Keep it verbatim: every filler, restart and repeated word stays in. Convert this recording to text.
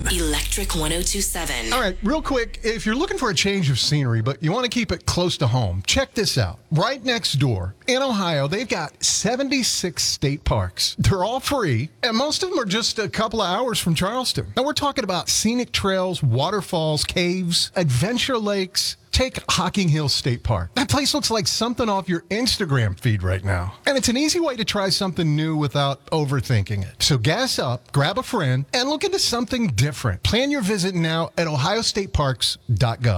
Electric one oh two seven. All right, real quick, if you're looking for a change of scenery, but you want to keep it close to home, check this out. Right next door in Ohio, they've got seventy-six state parks. They're all free, and most of them are just a couple of hours from Charleston. And we're talking about scenic trails, waterfalls, caves, adventure lakes. Take Hocking Hills State Park. That place looks like something off your Instagram feed right now. And it's an easy way to try something new without overthinking it. So gas up, grab a friend, and look into something different. Plan your visit now at ohio state parks dot gov.